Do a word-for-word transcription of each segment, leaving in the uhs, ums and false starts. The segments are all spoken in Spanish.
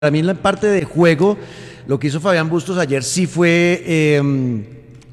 Para mí en la parte de juego, lo que hizo Fabián Bustos ayer sí fue eh,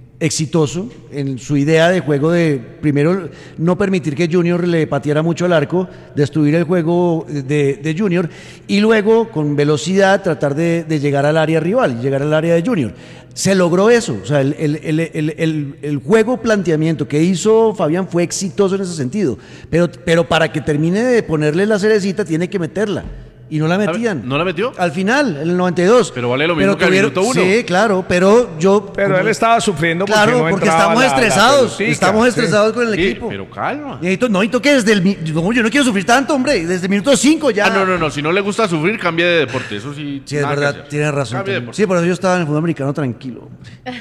exitoso en su idea de juego de, primero, no permitir que Junior le pateara mucho al arco, destruir el juego de, de Junior, y luego, con velocidad, tratar de, de llegar al área rival, llegar al área de Junior. Se logró eso, o sea, el, el, el, el, el, el juego planteamiento que hizo Fabián fue exitoso en ese sentido, pero, pero para que termine de ponerle la cerecita tiene que meterla. Y no la metían. ¿No la metió? Al final, en el noventa y dos. Pero vale lo mismo pero que tuvieron, al minuto uno. Sí, claro, pero yo... Pero como, él estaba sufriendo porque claro, no porque estamos la, estamos la estamos sí. estresados con el sí, equipo. Pero calma. Necesito, no, necesito que desde el... No, yo no quiero sufrir tanto, hombre. Desde el minuto cinco ya... Ah, no, no, no. Si no le gusta sufrir, cambie de deporte. Eso sí... Sí, es verdad. Tienes razón. Sí, por eso yo estaba en el fútbol americano tranquilo.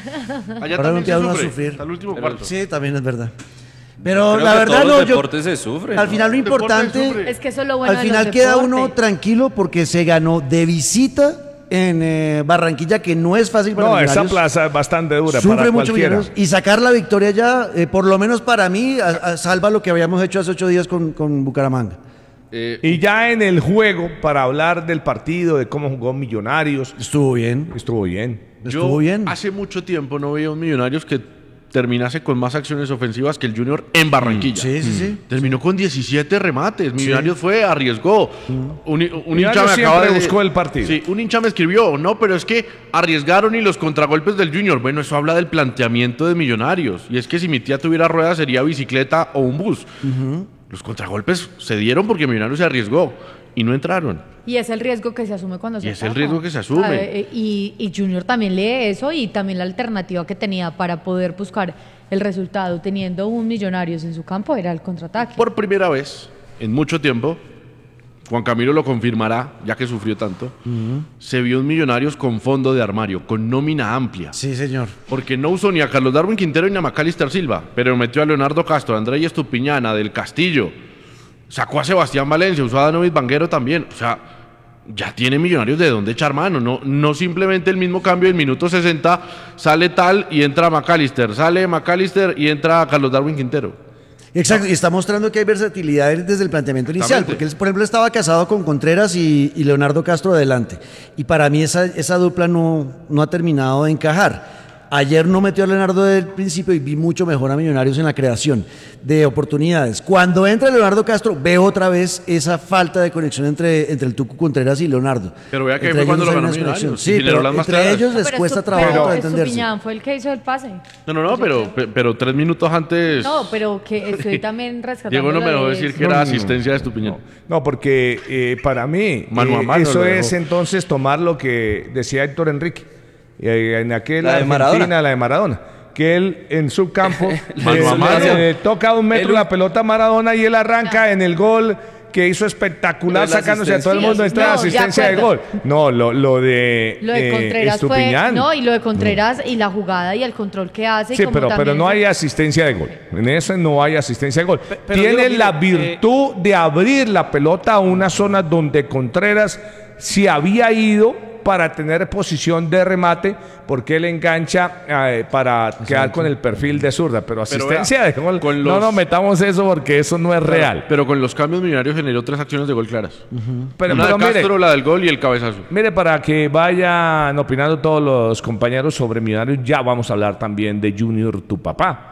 Allá Ahora también se uno a sufre. sufrir. Hasta el último pero, cuarto. Sí, también es verdad. Pero Creo la que verdad todos no, los yo, deportes se sufren. al final lo importante, es que eso es lo bueno al de final los queda deportes. uno tranquilo porque se ganó de visita en eh, Barranquilla, que no es fácil para No, Millonarios. esa plaza es bastante dura Sufre para mucho cualquiera. Millonarios, y sacar la victoria ya, eh, por lo menos para mí, a, a salva lo que habíamos hecho hace ocho días con, con Bucaramanga. Eh, Y ya en el juego, para hablar del partido, de cómo jugó Millonarios, Estuvo bien, estuvo bien. estuvo yo bien. hace mucho tiempo no veía un Millonarios que terminase con más acciones ofensivas que el Junior en Barranquilla. Sí, sí, sí. Terminó con diecisiete remates. Millonarios fue, arriesgó. Un, un hincha me Millonarios acaba siempre de... buscó el partido. Sí, un hincha me escribió, no, pero es que arriesgaron y los contragolpes del Junior. Bueno, eso habla del planteamiento de Millonarios. Y es que si mi tía tuviera ruedas sería bicicleta o un bus. Uh-huh. Los contragolpes se dieron porque Millonarios se arriesgó y no entraron. Y es el riesgo que se asume cuando Y se es ataca. el riesgo que se asume. O sea, eh, y, y Junior también lee eso y también la alternativa que tenía para poder buscar el resultado teniendo un Millonarios en su campo era el contraataque. Por primera vez en mucho tiempo, Juan Camilo lo confirmará, ya que sufrió tanto, uh-huh. se vio un Millonarios con fondo de armario, con nómina amplia. Sí, señor. Porque no usó ni a Carlos Darwin Quintero ni a Macalister Silva, pero metió a Leonardo Castro, a Andrés Estupiñana, del Castillo, sacó a Sebastián Valencia, usó a Danovis Vanguero también. O sea, ya tiene Millonarios de dónde echar mano, no, no simplemente el mismo cambio en minuto sesenta, sale tal y entra Macalister, sale Macalister y entra Carlos Darwin Quintero. Exacto, y está mostrando que hay versatilidad desde el planteamiento inicial, porque él, por ejemplo, estaba casado con Contreras y, y Leonardo Castro adelante, y para mí esa, esa dupla no, no ha terminado de encajar. Ayer no metió a Leonardo del principio y vi mucho mejor a Millonarios en la creación de oportunidades. Cuando entra Leonardo Castro, veo otra vez esa falta de conexión entre, entre el Tucu Contreras y Leonardo. Pero vea que entre fue cuando lo hay ganó una Millonarios. desconexión. Sí, y pero las más entre claras. ellos les Pero cuesta Estu- trabajo pero entenderse. Estupiñán fue el que hizo el pase. No, no, no, pero, pero tres minutos antes... No, pero que estoy también rescatando. Diego no me dejó de decir eso. que era No, asistencia de Estupiñán. No, no porque eh, para mí Mano a eh, mano eso lo es dejó. entonces tomar lo que decía Héctor Enrique eh, en aquella La de Argentina, Maradona. la de Maradona, que él en su campo Mano a mano. le toca a un metro Él- la pelota a Maradona y él arranca en el gol que hizo espectacular, Pero la sacándose a todo el mundo asistencia. esta Sí, no, de asistencia de acuerdo. gol. No, lo, lo de, Lo de eh, Contreras fue. Estupiñán. No, y lo de Contreras y la jugada y el control que hace. y Sí, como pero, pero también no se- hay asistencia de gol. En eso no hay asistencia de gol. pero Tiene digo, la mire, virtud de abrir la pelota a una zona donde Contreras se había ido para tener posición de remate, porque él engancha eh, para quedar con el perfil de zurda. Pero asistencia vea, de gol, con no los- nos metamos eso porque eso no es real. Pero con los cambios Millonarios generó tres acciones de gol claras. Pero, Una pero de Castro, mire, la del gol y el cabezazo. mire, para que vayan opinando todos los compañeros sobre Millonarios, ya vamos a hablar también de Junior, tu papá.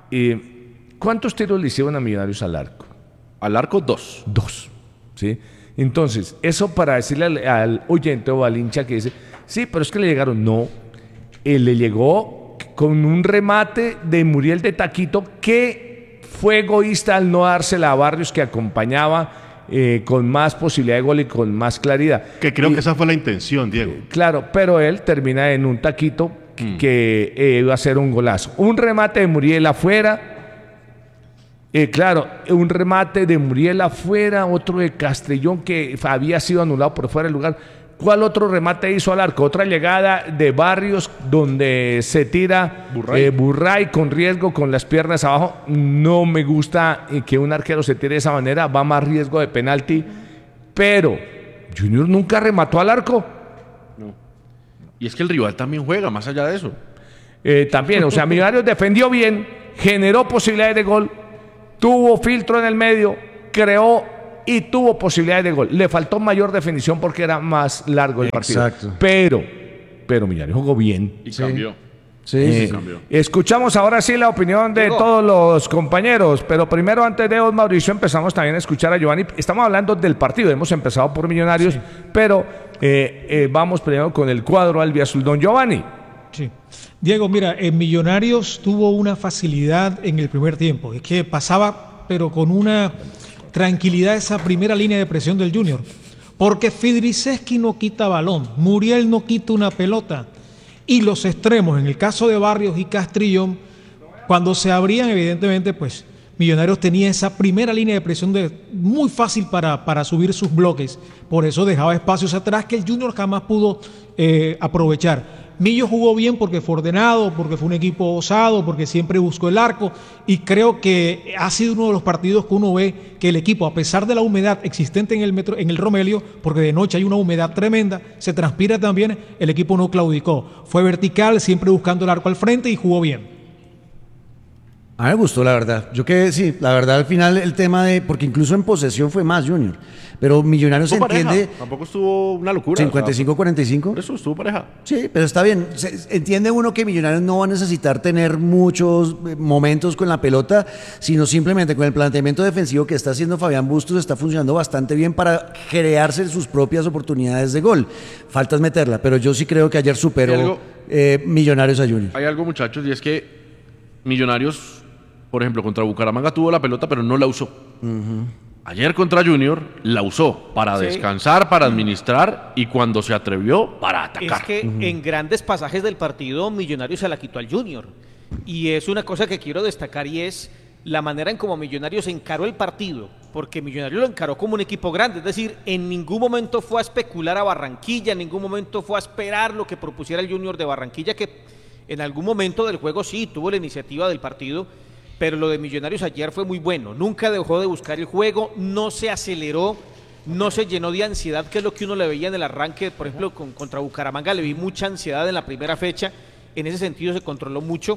Eh, ¿Cuántos tiros le hicieron a Millonarios al arco? Al arco, dos. Dos, ¿sí? Entonces, eso para decirle al, al oyente o al hincha que dice, sí, pero es que le llegaron. No, él le llegó con un remate de Muriel de Taquito que fue egoísta al no dársela a Barrios, que acompañaba eh, con más posibilidad de gol y con más claridad. Que creo Y- que esa fue la intención, Diego. Claro, pero él termina en un taquito que, que, eh, iba a ser un golazo. Un remate de Muriel afuera. Eh, claro, un remate de Muriel afuera, otro de Castellón que había sido anulado por fuera del lugar. ¿Cuál otro remate hizo al arco? Otra llegada de Barrios donde se tira Burray. eh, Burray con riesgo, con las piernas abajo. No me gusta eh, que un arquero se tire de esa manera, va más riesgo de penalti. Pero Junior nunca remató al arco. Y es que el rival también juega, más allá de eso. Eh, también, o sea, Millonarios defendió bien, generó posibilidades de gol, tuvo filtro en el medio, creó y tuvo posibilidades de gol. Le faltó mayor definición porque era más largo el partido. Exacto. Pero, pero Millonarios jugó bien. Y Sí. cambió. Sí, Eh, sí. cambió. escuchamos ahora sí la opinión de Diego. todos los compañeros, pero primero antes de vos, Mauricio, empezamos también a escuchar a Giovanni. Estamos hablando del partido, hemos empezado por Millonarios, pero eh, eh, vamos primero con el cuadro albiazul. Don Giovanni. Sí. Diego, mira, en Millonarios tuvo una facilidad en el primer tiempo. Es que pasaba, pero con una tranquilidad, esa primera línea de presión del Junior. Porque Fidriceski no quita balón, Muriel no quita una pelota. Y los extremos, en el caso de Barrios y Castrillón, cuando se abrían, evidentemente, pues Millonarios tenía esa primera línea de presión de, muy fácil para, para subir sus bloques. Por eso dejaba espacios atrás que el Junior jamás pudo eh, aprovechar. Millo jugó bien porque fue ordenado, porque fue un equipo osado, porque siempre buscó el arco y creo que ha sido uno de los partidos que uno ve que el equipo, a pesar de la humedad existente en el metro, en el Romelio, porque de noche hay una humedad tremenda, se transpira también, el equipo no claudicó. Fue vertical, siempre buscando el arco al frente y jugó bien. A mí me gustó, la verdad. Yo que sí, la verdad, al final el tema de. Porque incluso en posesión fue más Junior. Pero Millonarios se Estuvo pareja, entiende. Tampoco estuvo una locura. cincuenta y cinco cuarenta y cinco. Por eso estuvo pareja. Sí, pero está bien. Se- entiende uno que Millonarios no va a necesitar tener muchos eh, momentos con la pelota, sino simplemente con el planteamiento defensivo que está haciendo Fabián Bustos, está funcionando bastante bien para crearse sus propias oportunidades de gol. Falta es meterla, pero yo sí creo que ayer Hay superó algo- eh, Millonarios a Junior. Hay algo, muchachos, y es que Millonarios, por ejemplo, contra Bucaramanga tuvo la pelota, pero no la usó. Ayer contra Junior la usó para Sí. descansar, para administrar y cuando se atrevió, para atacar. Es que en grandes pasajes del partido Millonarios se la quitó al Junior. Y es una cosa que quiero destacar y es la manera en cómo Millonarios encaró el partido. Porque Millonarios lo encaró como un equipo grande. Es decir, en ningún momento fue a especular a Barranquilla, en ningún momento fue a esperar lo que propusiera el Junior de Barranquilla, que en algún momento del juego sí tuvo la iniciativa del partido. Pero lo de Millonarios ayer fue muy bueno. Nunca dejó de buscar el juego, no se aceleró, no se llenó de ansiedad, que es lo que uno le veía en el arranque. Por ejemplo, con, contra Bucaramanga le vi mucha ansiedad en la primera fecha. En ese sentido se controló mucho.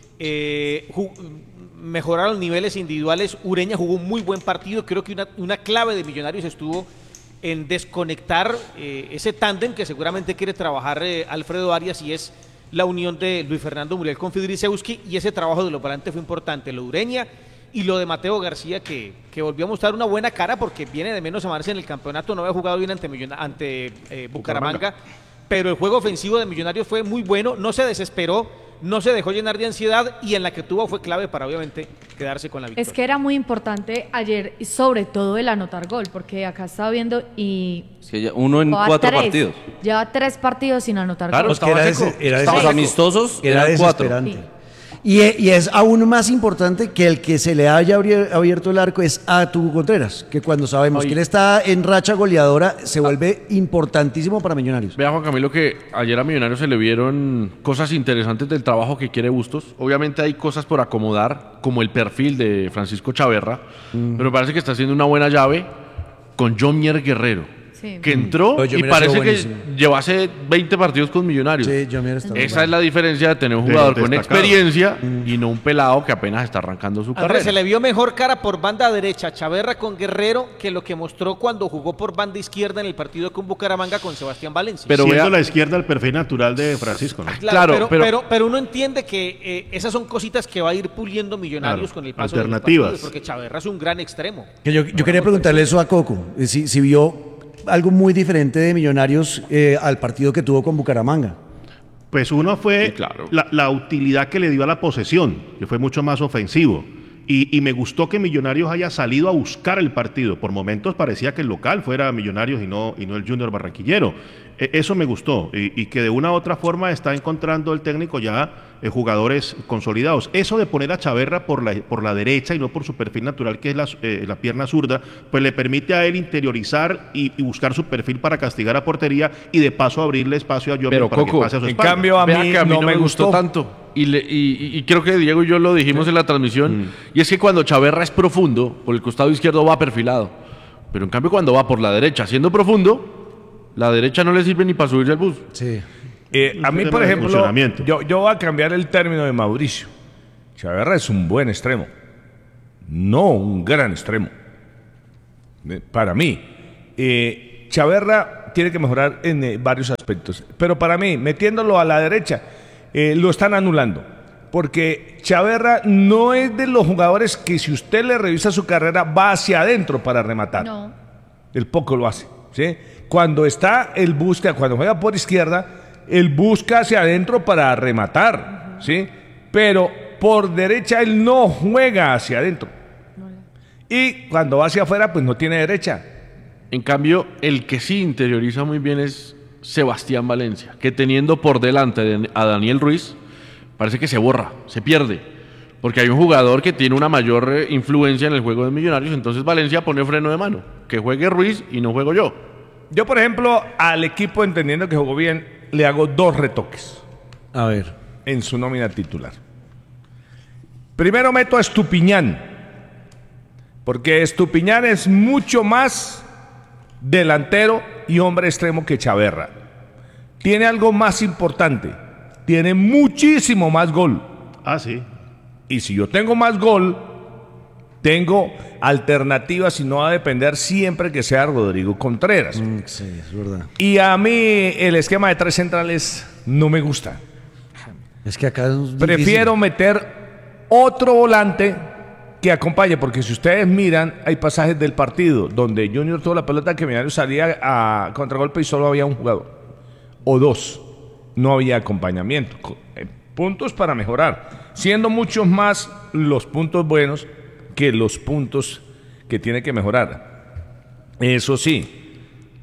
Eh, ju- mejoraron niveles individuales. Ureña jugó un muy buen partido. Creo que una, una clave de Millonarios estuvo en desconectar eh, ese tándem que seguramente quiere trabajar eh, Alfredo Arias, y es la unión de Luis Fernando Muriel con Fidrisewski, y ese trabajo de los volantes fue importante, lo de Ureña y lo de Mateo García, que, que volvió a mostrar una buena cara porque viene de menos a más en el campeonato, no había jugado bien ante, Millona- ante eh, Bucaramanga, Bucaramanga. pero el juego ofensivo de Millonarios fue muy bueno, no se desesperó, no se dejó llenar de ansiedad, y en la que tuvo fue clave para obviamente quedarse con la victoria. Es que era muy importante ayer, sobre todo el anotar gol, porque acá estaba viendo y Es que ya uno en lleva cuatro tres, partidos. lleva tres partidos sin anotar Claro, gol. estaba era seco. ese- era Estaba Los ese- seco. amistosos Era eran cuatro. desesperante. Sí. Y, e- y es aún más importante que el que se le haya abri- abierto el arco es a Tugu Contreras, que cuando sabemos Ay. que él está en racha goleadora, se vuelve importantísimo para Millonarios. Vea, Juan Camilo, que ayer a Millonarios se le vieron cosas interesantes del trabajo que quiere Bustos. Obviamente hay cosas por acomodar, como el perfil de Francisco Chaverra, pero me parece que está haciendo una buena llave con Jomier Guerrero, Sí. que entró Oye, y Jomier ha sido parece que buenísimo. llevase veinte partidos con Millonarios. Sí, Jomier está muy Esa bueno. es la diferencia de tener un De jugador los con destacados. experiencia y no un pelado que apenas está arrancando su Andrés, carrera. se le vio mejor cara por banda derecha Chaverra con Guerrero que lo que mostró cuando jugó por banda izquierda en el partido con Bucaramanga con Sebastián Valencia. Pero Siendo vea- la izquierda el perfil natural de Francisco, ¿no? Claro, Claro, pero, pero- pero, pero uno entiende que eh, esas son cositas que va a ir puliendo Millonarios Claro, con el paso de los alternativas. partidos, porque Chaverra es un gran extremo. Que yo, yo quería preguntarle eso a Coco, eh, si, si vio algo muy diferente de Millonarios eh, al partido que tuvo con Bucaramanga. Pues uno fue Sí, claro. la, la utilidad que le dio a la posesión, que fue mucho más ofensivo. Y, y me gustó que Millonarios haya salido a buscar el partido. Por momentos parecía que el local fuera Millonarios y no, y no el Junior Barranquillero. E- eso me gustó. Y, y que de una u otra forma está encontrando el técnico ya eh, jugadores consolidados. Eso de poner a Chaverra por la, por la derecha y no por su perfil natural, que es la, eh, la pierna zurda, pues le permite a él interiorizar y, y buscar su perfil para castigar a portería y de paso abrirle espacio a Jovic Pero, para Coco, que pase a su en espalda. cambio, a Vea mí que a mí no me gustó. tanto. Y, le- y- y creo que Diego y yo lo dijimos en la transmisión. Y es que cuando Chaverra es profundo, por el costado izquierdo va perfilado. Pero en cambio, cuando va por la derecha, siendo profundo, la derecha no le sirve ni para subirse al bus. Sí. Eh, a Es un mí, tema por de ejemplo, funcionamiento. yo, yo voy a cambiar el término de Mauricio. Chaverra es un buen extremo, no un gran extremo. eh, para mí. Eh, Chaverra tiene que mejorar en eh, varios aspectos, pero para mí, metiéndolo a la derecha, eh, lo están anulando, porque Chaverra no es de los jugadores que si usted le revisa su carrera va hacia adentro para rematar. No. El poco lo hace, ¿sí? Cuando está, él busca, cuando juega por izquierda, él busca hacia adentro para rematar, ¿sí? Pero por derecha él no juega hacia adentro. Y cuando va hacia afuera, pues no tiene derecha. En cambio, el que sí interioriza muy bien es Sebastián Valencia, que teniendo por delante a Daniel Ruiz, parece que se borra, se pierde, porque hay un jugador que tiene una mayor eh, influencia en el juego de Millonarios, entonces Valencia pone freno de mano, que juegue Ruiz y no juego yo. Yo, por ejemplo, al equipo, entendiendo que jugó bien, le hago dos retoques. A ver. En su nómina titular. Primero meto a Estupiñán, porque Estupiñán es mucho más delantero y hombre extremo que Chaverra. Tiene algo más importante, tiene muchísimo más gol. Ah, sí. Y si yo tengo más gol, tengo alternativas y no va a depender siempre que sea Rodrigo Contreras. Mm, sí, es verdad. Y a mí el esquema de tres centrales no me gusta. Es que acá es Prefiero difícil. meter otro volante que acompañe, porque si ustedes miran, hay pasajes del partido donde Junior tuvo la pelota que Millonarios salía a contragolpe y solo había un jugador o dos, no había acompañamiento. Eh, puntos para mejorar, siendo muchos más los puntos buenos que los puntos que tiene que mejorar. Eso sí,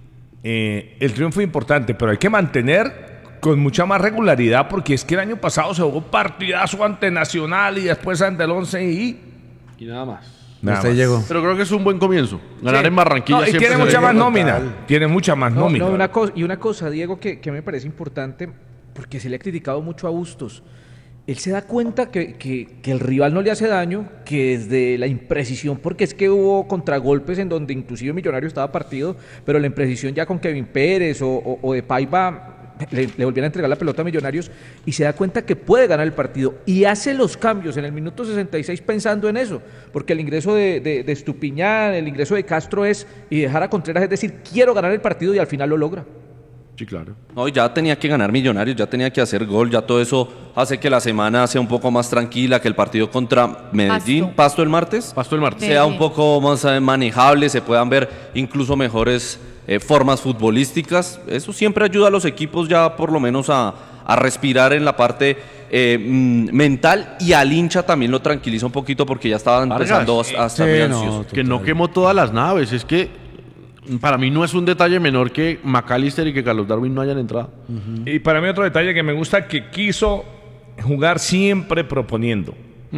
eh, el triunfo es importante, pero hay que mantener con mucha más regularidad, porque es que el año pasado se jugó partidazo ante Nacional y después ante el Once y... Y nada más. Nada Hasta ahí más. llegó. Pero creo que es un buen comienzo. Ganar Sí. en Barranquilla No, y siempre tiene se mucha ve más bien. nómina. Tiene mucha más No, nómina. no, una cosa, y una cosa, Diego, que, que me parece importante, porque se le ha criticado mucho a Bustos. Él se da cuenta que, que, que el rival no le hace daño, que desde la imprecisión, porque es que hubo contragolpes en donde inclusive Millonario estaba partido, pero la imprecisión ya con Kevin Pérez o, o, o de Paiva le, le volvían a entregar la pelota a Millonarios, y se da cuenta que puede ganar el partido y hace los cambios en el minuto sesenta y seis pensando en eso, porque el ingreso de, de, de Estupiñán, el ingreso de Castro es y dejar a Contreras, es decir, quiero ganar el partido, y al final lo logra. Sí, claro. No, ya tenía que ganar Millonarios, ya tenía que hacer gol, ya todo eso hace que la semana sea un poco más tranquila, que el partido contra Medellín, Pasto, Pasto el martes, Pasto el martes. Sí. sea un poco más eh, manejable, se puedan ver incluso mejores eh, formas futbolísticas. Eso siempre ayuda a los equipos ya por lo menos a, a respirar en la parte eh, mm, mental, y al hincha también lo tranquiliza un poquito porque ya estaban Vargas, empezando a, sí. a estar Sí, muy no, ansiosos. Que no quemó todas las naves. Es que para mí no es un detalle menor que McAllister y que Carlos Darwin no hayan entrado. Y para mí otro detalle que me gusta, que quiso jugar siempre proponiendo.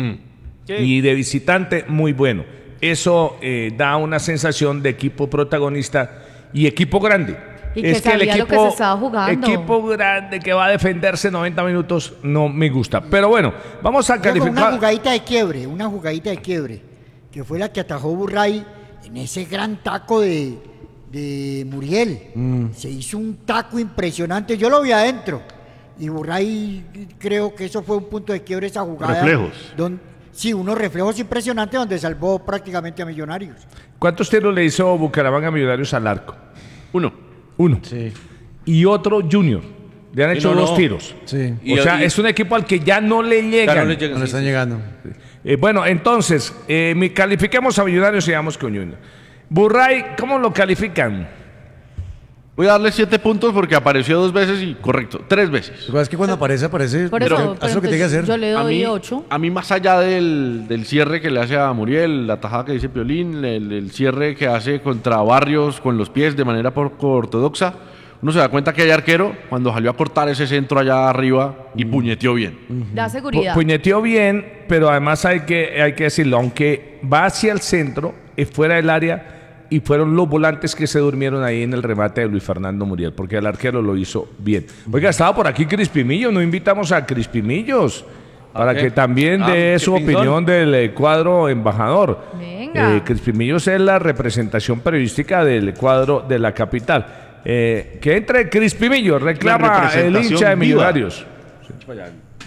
Y de visitante, muy bueno. Eso eh, da una sensación de equipo protagonista y equipo grande. Y que sabía lo que se estaba jugando. Equipo grande que va a defenderse noventa minutos no me gusta. Pero bueno, vamos a Luego, una calificar. jugadita de quiebre, una jugadita de quiebre, que fue la que atajó Burray en ese gran taco de, de Muriel. Se hizo un taco impresionante, yo lo vi adentro. Y Burray, creo que eso fue un punto de quiebre, esa jugada. Reflejos. Don, sí, unos reflejos impresionantes donde salvó prácticamente a Millonarios. ¿Cuántos tiros le hizo Bucaramanga Millonarios al arco? Uno. Uno. Sí. Y otro Junior. Le han Sí, hecho no, dos no. tiros. Sí. Y- o sea, y- es un equipo al que ya no le llegan. Ya no le llegan, No le sí, están sí. llegando. Eh, bueno, entonces, eh, mi- califiquemos a Millonarios y vamos con Junior. Burray, ¿cómo lo califican? Voy a darle siete puntos porque apareció dos veces y correcto, tres veces. Lo que pasa es que cuando aparece, aparece. Por pero eso, haz pero lo que tiene que entonces hacer. yo le A doy mí, ocho. a mí más allá del, del cierre que le hace a Muriel, la tajada que dice Piolín, el, el cierre que hace contra Barrios con los pies de manera poco ortodoxa, uno se da cuenta que hay arquero cuando salió a cortar ese centro allá arriba y puñeteó bien. Da Pu- seguridad. Puñeteó bien, pero además hay que, hay que decirlo, aunque va hacia el centro, es fuera del área, y fueron los volantes que se durmieron ahí en el remate de Luis Fernando Muriel, porque el arquero lo hizo bien. Oiga, estaba por aquí Crispimillo, no invitamos a Crispimillos para Ok. que también Ah, dé qué su pinzón. opinión del eh, cuadro embajador. Venga. Eh, Crispimillos es la representación periodística del cuadro de la capital. Eh, que entre Crispimillo, reclama el representación hincha de viva. Millonarios.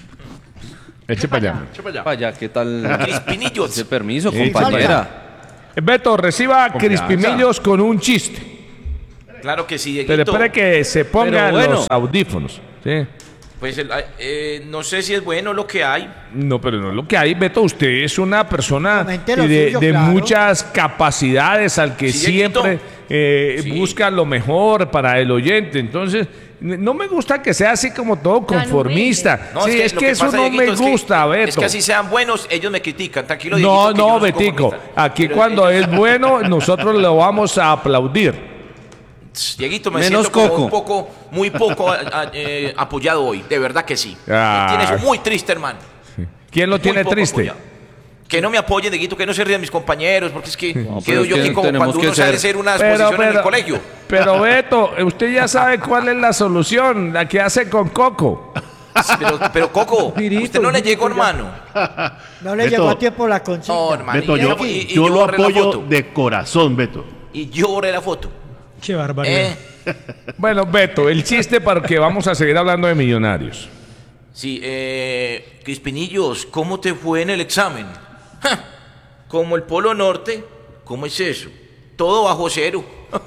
Eche para allá. Eche para allá. Vaya, ¿qué tal? Crispinillos. Ese permiso, Sí, compañera. Beto, reciba a Confianza. Crispimillos con un chiste. Claro que sí, Pero Dieguito. espere que se pongan Pero bueno. los audífonos. ¿sí? Pues el- eh, no sé si es bueno lo que hay. No, pero no es lo que hay, Beto. Usted es una persona Comente lo de, suyo, de claro. muchas capacidades al que Sí, Dieguito. siempre eh, Sí. busca lo mejor para el oyente. Entonces, n- no me gusta que sea así como todo Tan conformista. No, sí, es lo que, eso pasa, no me Dieguito, es que- gusta, Beto. Es que así sean buenos, ellos me critican. Tranquilo, no, Dieguito, que yo no, soy Betico. conformista. Aquí Pero cuando ellos- es bueno, nosotros lo vamos a aplaudir. Dieguito, me Menos siento como Coco. un poco, muy poco a- a- eh, apoyado hoy. De verdad que sí. Ah. Me tienes muy triste, hermano. ¿Quién lo Muy tiene poco triste? apoyado. Que no me apoyen, Dieguito, que no se rían mis compañeros, porque es que No, quedo pero yo es aquí que como tenemos cuando que uno sale a ser- hacer una Pero, exposición en pero- el colegio. Pero Beto, usted ya sabe cuál es la solución, la que hace con Coco. Pero, pero Coco, usted no le llegó, hermano. No le Beto. llegó a tiempo la consigna. No, hermano. Beto, y yo, y- y yo lo borré la apoyo foto. de corazón, Beto. Y yo borré la foto. Qué barbaridad. Eh, Bueno, Beto, el chiste para que vamos a seguir hablando de millonarios. sí, eh, Crispinillos, ¿cómo te fue en el examen? Ja, como el Polo Norte, ¿cómo es eso? Todo bajo cero.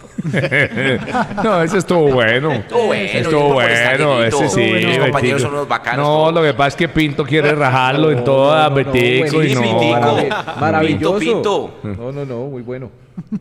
No, ese estuvo bueno. Estuvo bueno, Estuvo yo por estar bueno, quedito. ese sí. Mis compañeros Betico. son unos bacanos. No, todos. lo que pasa es que Pinto quiere rajarlo en toda Betico y Sí, no. Pintico. Maravilloso. Pinto, Pinto. No, no, no, muy bueno.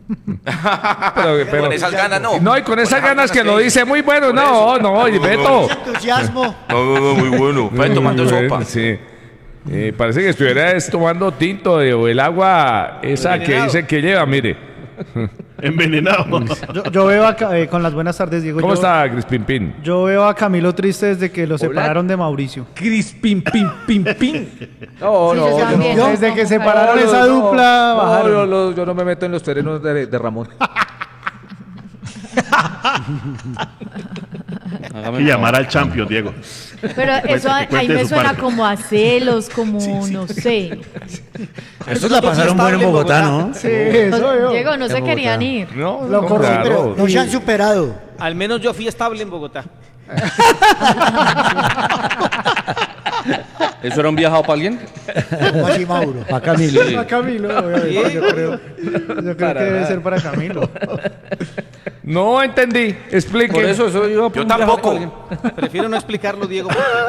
Pero- pero- Con esas ganas, no. No, y con esas ganas que lo dice muy bueno. No, no, oye, Beto. Entusiasmo. No, no, no, muy bueno. Pues tomando Muy sopa. bueno, Sí. Eh, parece que estuviera es tomando tinto de, o el agua esa que Envenenado. dice que lleva, mire. Envenenado. Yo, yo veo a, Ca- eh, con las buenas tardes, Diego. ¿Cómo yo, está, Crispin Pin? Yo veo a Camilo triste desde que lo separaron de Mauricio. Crispin, pin, pin, pin. No, Sí, no, yo yo también, no. no, Desde no, que no, separaron No, esa no, dupla, no, bajaron. yo, lo- yo no me meto en los terrenos de, de Ramón. Hágame Hay que el llamar al champion, Diego. Pero eso que ahí cuente me su suena parte. como a celos, como no sé. Estos la pasaron bueno en Bogotá, ¿no? Sí, eso veo. Diego, no se querían ir. No, Lo no, corrí, claro. pero no se han superado. Al menos yo fui estable en Bogotá. ¿Eso era un viajado para alguien? ¿Cómo así, Mauro? Pa' Camilo. Para Camilo, obviamente, yo creo, yo creo que debe ser para Camilo. No entendí. Explique. Por eso, eso iba por Yo un viaje tampoco. con alguien. Prefiero no explicarlo, Diego.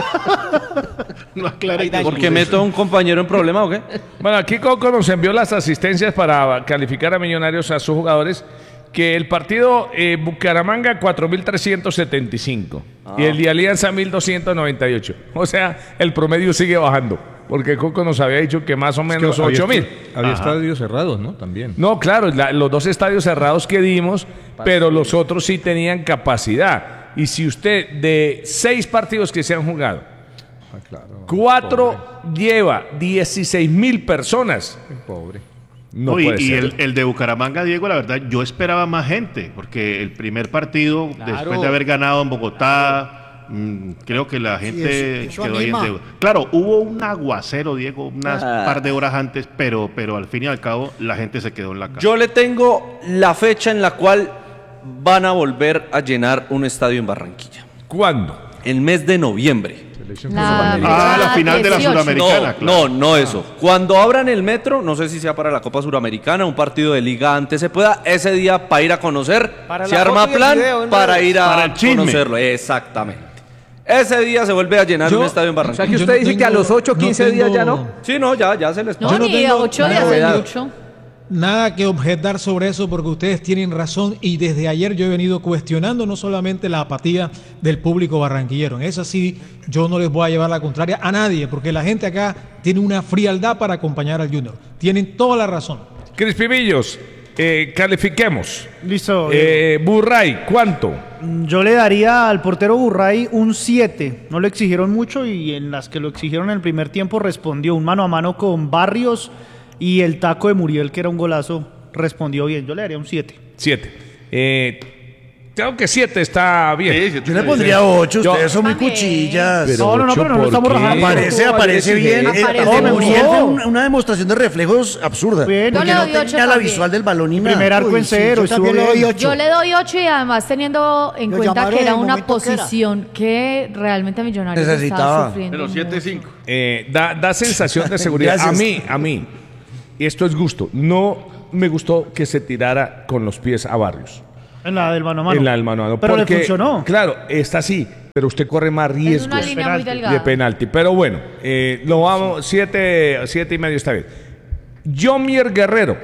No aclare que- ¿Por qué meto a un compañero en problema o qué? Bueno, aquí Coco nos envió las asistencias para calificar a Millonarios a sus jugadores. Que el partido eh, Bucaramanga cuatro mil trescientos setenta y cinco y el de Alianza mil doscientos noventa y ocho. O sea, el promedio sigue bajando. Porque Coco nos había dicho que más o menos había ocho mil. esta- Había estadios cerrados, ¿no? También. No, claro, la- los dos estadios cerrados que dimos, pero los otros sí tenían capacidad. Y si usted, de seis partidos que se han jugado, Ah, claro. cuatro lleva dieciséis mil personas. Pobre. No No, y puede y ser. el, el de Bucaramanga, Diego, la verdad, yo esperaba más gente, porque el primer partido, después de haber ganado en Bogotá, mm, creo que la gente eso- eso quedó ahí en anima. deuda. Claro, hubo un aguacero, Diego, unas Ah. par de horas antes, pero, pero al fin y al cabo la gente se quedó en la casa. Yo le tengo la fecha en la cual van a volver a llenar un estadio en Barranquilla. ¿Cuándo? El mes de noviembre. La, Ah, la final de la dieciocho. Suramericana. No, claro. no, no eso. Cuando abran el metro, no sé si sea para la Copa Suramericana, un partido de liga antes se pueda, ese día para ir a conocer, Para se la arma foto y el plan video, en para redes. ir a Para el chisme. conocerlo. Exactamente. Ese día se vuelve a llenar Yo- un estadio en O sea Barranquilla. que Yo usted no dice que a tengo- los ocho, quince no días ya tengo- no. Sí, no, ya, ya se les No, Yo no ni tengo ocho nada días de es edad. mucho. Nada que objetar sobre eso porque ustedes tienen razón y desde ayer yo he venido cuestionando no solamente la apatía del público barranquillero. En eso sí, yo no les voy a llevar la contraria a nadie porque la gente acá tiene una frialdad para acompañar al Junior. Tienen toda la razón. Crispimillos, eh, califiquemos. Listo. Eh, Burray, ¿cuánto? Yo le daría al portero Burray un siete. No lo exigieron mucho y en las que lo exigieron en el primer tiempo respondió un mano a mano con Barrios y el taco de Muriel, que era un golazo, respondió bien. Yo le daría un siete. Siete. Eh, creo que siete está bien. Yo le pondría ocho, Yo- ustedes son muy También. cuchillas. No, no, no, pero no lo estamos rajando. Aparece, aparece bien. El, Aparece el de bien. Muriel fue una, una demostración de reflejos absurda. Bien. Yo Porque le no doy ocho tenía la también. visual del balón y nada. Primer arco Uy, en sí, cero, yo estuvo también le doy bien. ocho. Yo le doy ocho y además teniendo en Lo cuenta llamaron que era en el una momento que era. posición que realmente Millonarios Necesitaba. estaba sufriendo. Pero siete mucho. cinco. Eh, da, da sensación de seguridad. A Gracias. mí, a mí, y esto es gusto, no me gustó que se tirara con los pies a Barrios. En la del mano a mano. En la del mano a mano. Pero porque, le funcionó. Claro, está así, pero usted corre más riesgos una línea muy delgada. de penalti. Pero bueno, eh, lo vamos, siete, siete y medio está bien. Yomier Guerrero.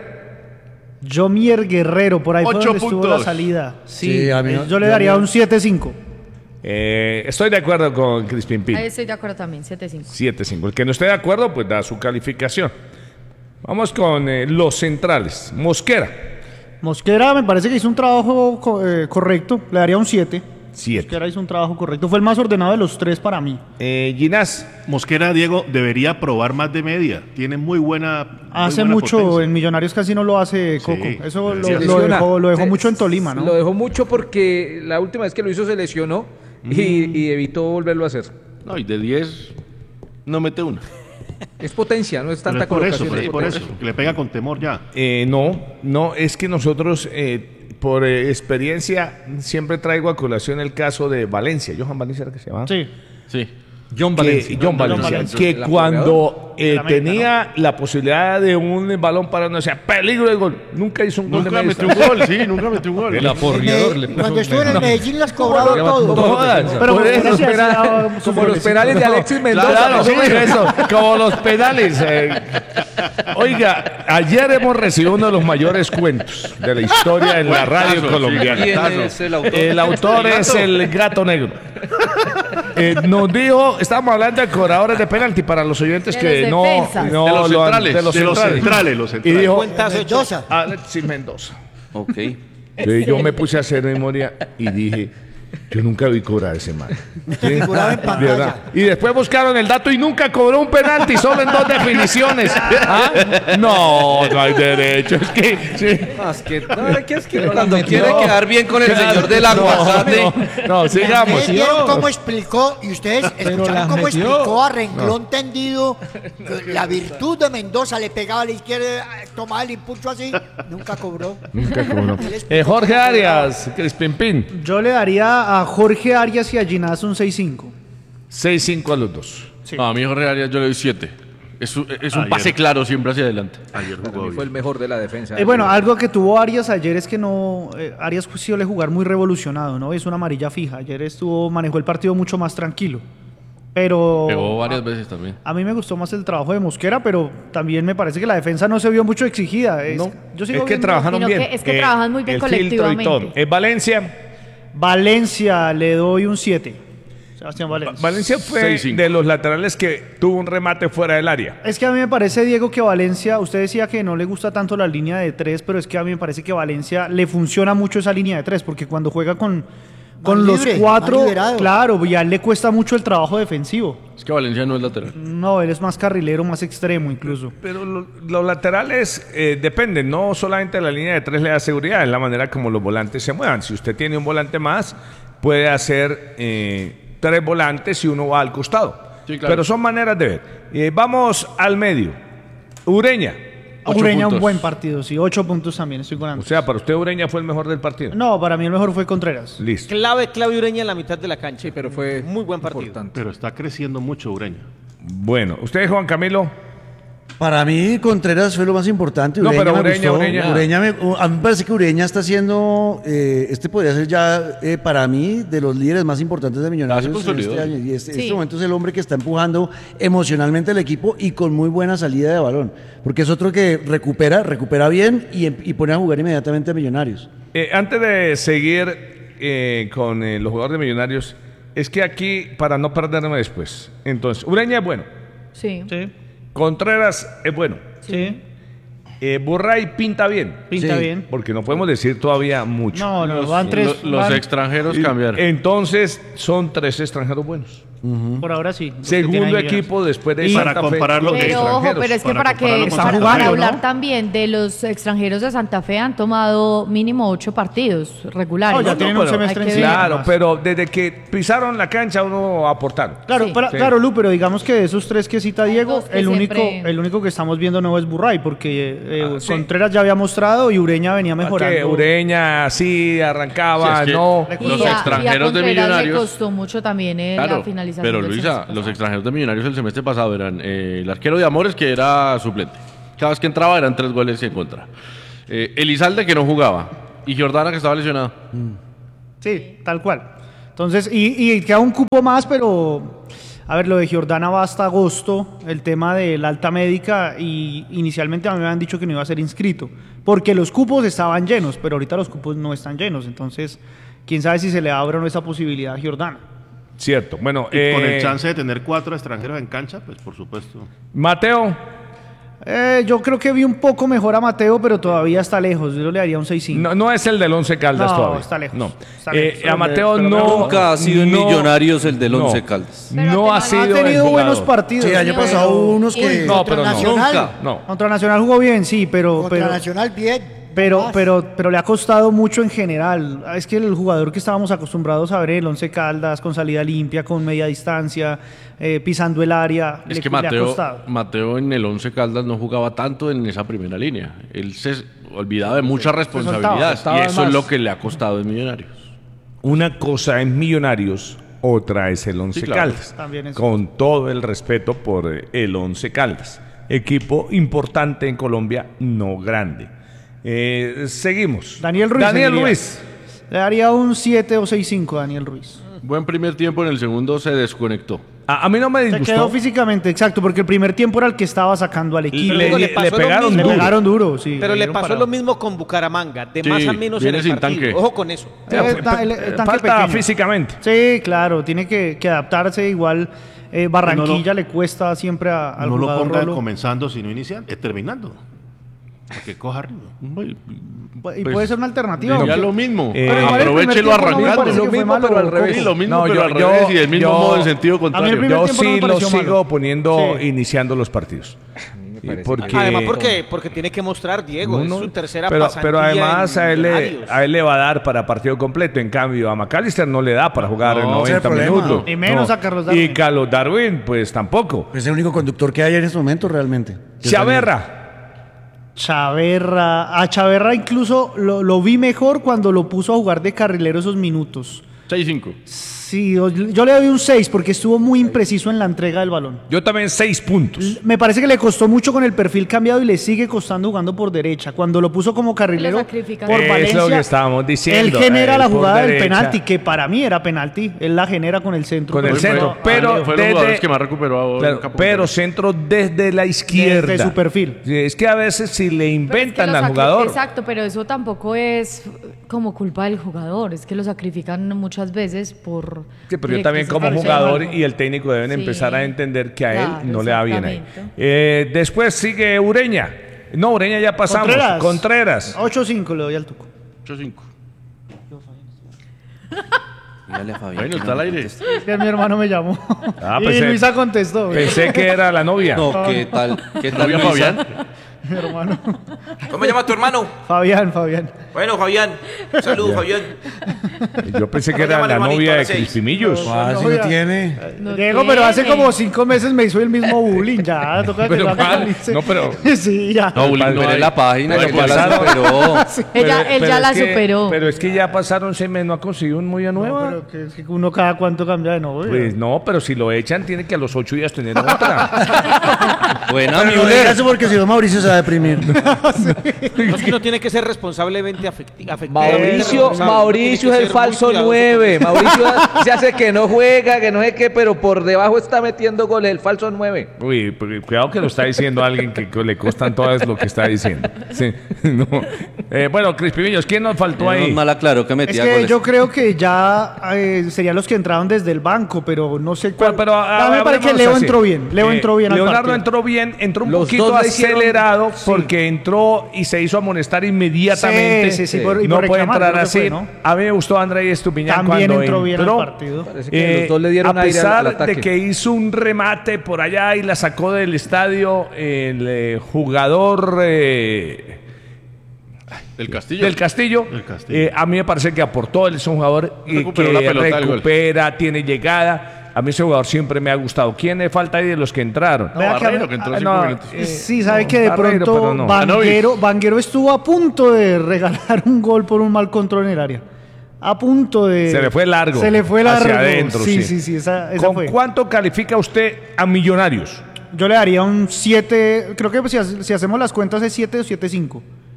Yomier Guerrero, por ahí fue Ocho donde estuvo puntos. la salida. Sí, Sí, a mí eh, no- yo le yo daría no- un siete cinco. Eh, estoy de acuerdo con Crispin Pin. Ahí estoy de acuerdo también, siete cinco. siete cinco. El que no esté de acuerdo, pues da su calificación. Vamos con eh, los centrales. Mosquera. Mosquera me parece que hizo un trabajo co- eh, correcto, le daría un siete. siete. Mosquera hizo un trabajo correcto, fue el más ordenado de los tres para mí. Eh, Ginás. Mosquera, Diego, debería probar más de media. Tiene muy buena. muy Hace buena mucho, potencia. en Millonarios casi no lo hace Coco. Eso lo, Se lo lesiona. dejó, lo dejó Se- mucho en Tolima, ¿no? Lo dejó mucho porque la última vez que lo hizo se lesionó y, y evitó volverlo a hacer. No, y de diez no mete una. Es potencia, no es Pero tanta es por eso, colocación. pero es es por potencia. eso, que le pega con temor ya. Eh, no, no, es que nosotros, eh, por eh, experiencia, siempre traigo a colación el caso de Valencia. Johan Valencia era que se llama. Sí. Sí. John Que- Valencia. John Valencia, Valencia. que El cuando eh, De América, tenía la posibilidad de un balón para no sea peligro de gol, nunca hizo un gol Nunca de media metió un distancia. gol, sí, nunca metió un gol. El aporreador le Me- puso Cuando estuve en el no. Medellín las cobraba No todo. Jodas, Pero por eso, gracias, espera, ah, sus Como los goles. penales de Alexis Mendoza. Claro, más sí, o menos. eso, como los penales. eh. Oiga, ayer hemos recibido uno de los mayores cuentos de la historia en la radio Cuentazo, colombiana. sí, ¿Quién es el autor? El autor es el gato negro. Eh, nos dijo, estábamos hablando de cobradores de penalti para los oyentes De que los no, defensas. no De los lo han- centrales. de los De los centrales. centrales, los Y centrales. dijo Cuentazo hecho. Mendoza. Alexis Mendoza. Ok. Entonces yo me puse a hacer memoria y dije, yo nunca vi cobrar ese man. ¿Sí? Figuraba en De pantalla. verdad. Y después buscaron el dato y nunca cobró un penalti, solo en dos definiciones. ¿Ah? No, no hay derecho. Es que, sí. Más que, no, ¿qué es que no la Cuando metió? quiere quedar bien con el Claro, señor del no, aguacate. No, no, sigamos. Ustedes vieron cómo explicó, y ustedes escucharon las cómo metió. explicó a renglón tendido que la virtud de Mendoza, le pegaba a la izquierda, tomaba el impulso así, nunca cobró. Nunca cobró. Él explicó Eh, Jorge cómo cobraba. Arias, Crispin Pin. Yo le daría a Jorge Arias y a Ginás un seis cinco. seis cinco a los dos. No, a mí Jorge Arias yo le doy siete. Es un, es un Ayer. pase claro siempre hacia adelante. Ayer Para jugó mí fue el bien. mejor de la defensa. Eh, bueno, algo que tuvo Arias ayer es que no. eh, Arias suele jugar muy revolucionado, ¿no? Es una amarilla fija. Ayer estuvo, manejó el partido mucho más tranquilo. Pero. Pegó varias veces también. A mí me gustó más el trabajo de Mosquera, pero también me parece que la defensa no se vio mucho exigida. Es, No, yo es sigo que viendo- trabajaron Sino bien. que- es que trabajan muy bien el filtro y colectivamente. todo. Eh, Valencia. Valencia le doy un siete. Sebastián Valencia. Valencia fue seis cinco. de los laterales que tuvo un remate fuera del área. Es que a mí me parece, Diego, que Valencia, usted decía que no le gusta tanto la línea de tres, pero es que a mí me parece que Valencia le funciona mucho esa línea de tres, porque cuando juega con, con los libre, cuatro, más liberado. claro, y a él le cuesta mucho el trabajo defensivo. Es que Valencia no es lateral. No, él es más carrilero, más extremo incluso. Pero lo- los laterales eh, dependen, no solamente la línea de tres le da seguridad, es la manera como los volantes se muevan. Si usted tiene un volante más, puede hacer eh, tres volantes y uno va al costado. Sí, claro. Pero son maneras de ver. Eh, vamos al medio. Ureña. Ocho Ureña un puntos. buen partido, sí, ocho puntos también, estoy con O Andrés. sea, para usted Ureña fue el mejor del partido. No, para mí el mejor fue Contreras. Listo. Clave, clave Ureña en la mitad de la cancha. Sí, pero fue muy buen partido. importante. Pero está creciendo mucho Ureña. Bueno, usted, Juan Camilo. Para mí, Contreras fue lo más importante. No, Ureña pero me Ureña, gustó. Ureña. Ureña me- a mí me parece que Ureña está siendo, eh, este podría ser ya eh, para mí de los líderes más importantes de Millonarios Ah, se en consolidó. este año. Y este, Sí. este momento es el hombre que está empujando emocionalmente el equipo y con muy buena salida de balón. Porque es otro que recupera, recupera bien y, em- y pone a jugar inmediatamente a Millonarios. Eh, antes de seguir eh, con eh, los jugadores de Millonarios, es que aquí, para no perderme después, entonces, Ureña es bueno, Sí. Sí, Contreras es bueno, sí, eh, Burray pinta bien, pinta Sí. bien. porque no podemos decir todavía mucho. No, no, Los, van tres. lo- los van- extranjeros Y- cambiaron. Entonces, son tres extranjeros buenos. Por ahora sí. los que Segundo tienen ahí equipo después de Y Santa para Fe, compararlo- con Pero ojo, extranjeros. pero es que para para, que compararlo con para, Santa Fe, para ¿no? hablar también de los extranjeros de Santa Fe han tomado mínimo ocho partidos regulares. No, ya tienen un pero- semestre Hay que encima. ver. Claro, pero desde que pisaron la cancha uno aportaron. Claro, Sí. para- Sí. claro, Lu, pero digamos que de esos tres que cita Diego, dos que el único, siempre- el único que estamos viendo nuevo es Burray, porque eh, Ah, sí. Contreras ya había mostrado y Ureña venía Que mejorando. Ureña sí arrancaba, Sí, es que no. Le Y Los a- y a extranjeros de Contreras Millonarios. le costó mucho también eh, la Claro, finalización. pero del Luisa, semestre los pasado. extranjeros de Millonarios el semestre pasado eran eh, el arquero de Amores, que era suplente. Cada vez que entraba eran tres goles en contra. Eh, Elizalde que no jugaba y Jordana que estaba lesionada. Sí, tal cual. Entonces, y, y queda un cupo más, pero a ver, lo de Jordana va hasta agosto, el tema de la alta médica, y inicialmente a mí me habían dicho que no iba a ser inscrito, porque los cupos estaban llenos, pero ahorita los cupos no están llenos, entonces, quién sabe si se le abre o no esa posibilidad a Jordana. Cierto, bueno. Y eh, con el chance de tener cuatro extranjeros en cancha, pues por supuesto. Mateo. Eh, yo creo que vi un poco mejor a Mateo, pero todavía está lejos. Yo le daría un seis cinco. No, no es el del Once Caldas No, todavía. está lejos, No. está Eh, lejos. a Mateo Pero no. nunca ha sido en no- Millonarios el del no, Once Caldas. No ha sido Ha el tenido jugador. buenos partidos. Sí, año pero- pasado hubo unos que... No, pero no. Nacional. Nunca. No. Contra Nacional jugó bien, sí, pero... Contra pero Nacional bien. Pero, más. pero, pero le ha costado mucho en general. Es que el jugador que estábamos acostumbrados a ver, el Once Caldas, con salida limpia, con media distancia, eh, pisando el área, Es le, que le ha Mateo, costado. Mateo en el Once Caldas no jugaba tanto en esa primera línea. Él se olvidaba de muchas responsabilidades soltaba y eso más. es lo que le ha costado en Millonarios. Una cosa es Millonarios, otra es el Once Sí, claro. Caldas. También es- Con todo el respeto por eh, el Once Caldas. Equipo importante en Colombia, no grande. Eh, seguimos. Daniel Ruiz. Daniel seguiría. Ruiz. Le daría un siete o seis cinco a Daniel Ruiz. Buen primer tiempo, en el segundo se desconectó. A, a mí no me Se disgustó. quedó físicamente, exacto, porque el primer tiempo era el que estaba sacando al equipo. Le- Luego le- pasó le lo pegaron mismo. Le pegaron duro, sí. Pero le dieron pasó parado. lo mismo con Bucaramanga, de Sí, más a menos en viene el sin partido. tanque. Ojo con eso. Eh, Eh, ta- el- el eh, tanque falta pequeño. físicamente. Sí, claro, tiene que, que adaptarse igual. eh, Barranquilla le cuesta siempre a- al no lo jugador ponga Rolo. comenzando sino iniciando, eh, terminando. Para que coja ritmo. Y Pues, puede ser una alternativa. Ya aunque- lo mismo. Eh, Pero igual el primer Aprovechelo tiempo no me arrancando. parece Lo que fue mismo, malo, pero al Coco. revés. Sí, lo mismo, No, pero yo- al yo- revés y del mismo yo- modo en sentido A mí el contrario. primer Yo tiempo no me sí lo pareció sigo malo. poniendo Sí. iniciando los partidos. parece Porque, Además, porque, porque tiene que mostrar, Diego, No, es su tercera pero, pasantía pero además en a él, le, Millonarios. a él le va a dar para partido completo. En cambio, a McAllister no le da para jugar No, ese es noventa el problema. minutos. Ni menos a Carlos Darwin. Y Carlos Darwin, pues tampoco. Es el único conductor que hay en este momento realmente. Chaverra. Chaverra. A Chaverra incluso lo, lo vi mejor cuando lo puso a jugar de carrilero esos minutos. seis cinco. Sí, yo, yo le doy un seis porque estuvo muy impreciso en la entrega del balón. Yo también seis puntos. Me parece que le costó mucho con el perfil cambiado y le sigue costando jugando por derecha. Cuando lo puso como carrilero Lo sacrifican. por Es Valencia, lo que estábamos diciendo. él genera él la por jugada del derecha. penalti, que para mí era penalti. Él la genera con el centro. Con el Pero centro, fue- pero fue de los desde- jugadores que más recuperó ahora Claro, en campo pero contrario. centro desde la izquierda. Desde su perfil. Sí, es que a veces si le Pero es que inventan lo al sacri- jugador. Exacto, pero eso tampoco es como culpa del jugador, es que lo sacrifican muchas veces por... Sí, pero yo también como directrices jugador del y el técnico deben Sí. empezar a entender que a él Claro, no le da bien ahí. exactamente. Eh, después sigue Ureña. No, Ureña ya pasamos. Contreras. Contreras. ocho cinco le doy al Tuco. ocho cinco. Dígale a Fabián Bueno, que está no al me aire. conteste. Es que mi hermano me llamó. Ah, y pensé- Luisa contestó. Pensé que era la novia. No, ¿qué tal? ¿Qué tal, ¿Novia Luisa? Fabián? Mi hermano. ¿Cómo se llama tu hermano? Fabián, Fabián. Bueno, Fabián. Saludos, Fabián. Yo pensé que ¿Cómo era llama el la hermanito novia a de las seis? Crispimillos. Ah, si novia. no tiene. No Diego, pero hace tiene. como cinco meses me hizo el mismo bullying. Ya, toca que Pero, lo ¿cuál? actualice. No, pero- Sí, ya. No, bullying no Pero hay. en la página No hay que ya la pasaron. superó. Ella, él ya es la que- superó. Pero es que ya pasaron seis meses, no ha conseguido una novia nueva. Pero que, es que uno cada cuánto cambia de novio. Pues no, pero si lo echan, tiene que a los ocho días tener otra. Buena, Pero no Müller. digas eso porque si no Mauricio se va a deprimir. No, es que uno tiene que ser responsablemente afecti- afectivo. Mauricio, responsable. Mauricio Tiene es que el ser muy falso cuidadoso nueve. Mauricio se hace que no juega, que no sé qué, pero por debajo está metiendo goles, el falso nueve. Uy, pero cuidado que lo está diciendo alguien que, que le costan todas lo que está diciendo. Sí, no. Eh, bueno, Crispimillos, ¿quién nos faltó Menos ahí? mal aclaró que Es metía que goles. yo creo que ya eh, serían los que entraron desde el banco, pero no sé cuál. Pero, pero A mí me parece que hablemos Leo así. entró bien. Leo Eh, entró bien al Leonardo partido. entró bien, entró un Los poquito dos le hicieron- acelerado porque entró y se hizo amonestar inmediatamente. Sí, sí, sí, por- y no por puede reclamar, entrar creo que así. fue, ¿no? A mí me gustó André Estupiñán También cuando entró bien al entró. partido. Parece que los dos le dieron a aire al- pesar al ataque. de que hizo un remate por allá y la sacó del estadio el eh, jugador eh, Del Castillo. del Castillo, Del Castillo. eh, a mí me parece que aportó, él es un jugador eh, Recuperó que la pelota del gol. recupera, tiene llegada. A mí ese jugador siempre me ha gustado. ¿Quién le falta ahí de los que entraron? No, Vea que Barreiro, a- que entró ah, cinco no, minutos. eh, Sí, sabe no, que de Barreiro, pronto pero no. Vanguero, Vanguero estuvo a punto de regalar un gol por un mal control en el área. A punto de. Se le fue largo. Se le fue largo. Hacia adentro, sí, sí. sí, sí, esa, esa ¿Con fue. cuánto califica usted a Millonarios? Yo le daría un siete. Creo que si, hace- si hacemos las cuentas es siete o siete cinco.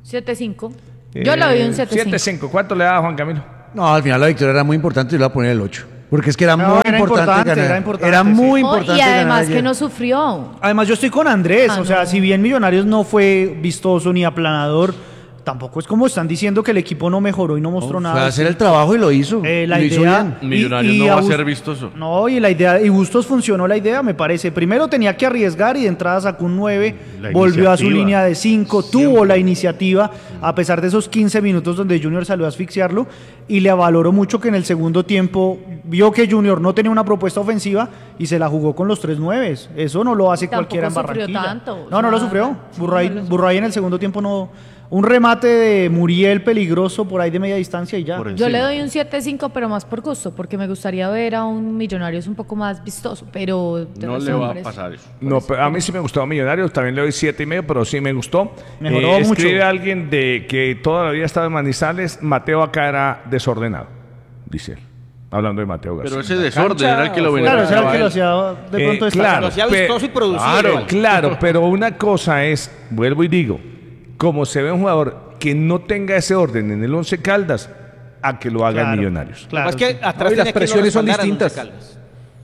siete cinco. Yo le doy un siete cinco. siete cinco. ¿Cuánto le da Juan Camilo? No, al final la victoria era muy importante y le voy a poner el ocho. Porque es que era No, muy era importante, importante, ganar. era importante, Era muy sí. No, importante y ganar además ayer. que no sufrió. Además, yo estoy con Andrés. Ah, o sea, no. si bien Millonarios no fue vistoso ni aplanador, tampoco es como están diciendo que el equipo no mejoró y no mostró Fue nada. a hacer el trabajo y lo hizo. Eh, la lo hizo idea, bien. y- Millonarios y no va a Bus- ser vistoso. No, y la idea, y Bustos funcionó la idea, me parece. Primero tenía que arriesgar y de entrada sacó un nueve, La volvió a su iniciativa. línea de cinco, tuvo la iniciativa, a pesar de esos quince minutos donde Junior salió a asfixiarlo, y le avaloró mucho que en el segundo tiempo vio que Junior no tenía una propuesta ofensiva y se la jugó con los tres nueves. Eso no lo hace Tampoco cualquiera en sufrió Barranquilla. tanto, no, o no lo sea, sufrió. Burray, no lo Burray en el segundo tiempo no. Un remate de Muriel peligroso por ahí de media distancia y ya. Por Yo encima. le doy un siete cinco, pero más por gusto, porque me gustaría ver a un Millonarios un poco más vistoso, pero... de No resto le me va a parece- pasar eso. No, pero a mí sí me gustó Millonarios, también le doy siete y medio, pero sí me gustó. Mejoró mucho. Escribe alguien de que toda la vida estaba en Manizales, Mateo acá era desordenado, dice él. Hablando de Mateo García. Pero ese desorden era el que lo venía Claro, ese era el que lo a hacía de pronto Eh, destacar. claro, Lo hacía pe- vistoso y producido Claro, igual. claro, pero una cosa es, vuelvo y digo, como se ve un jugador que no tenga ese orden en el Once Caldas, a que lo haga en Claro. Millonarios. Claro, Más que sí. atrás No, y las tenía que presiones son respaldar a Once distintas. Caldas.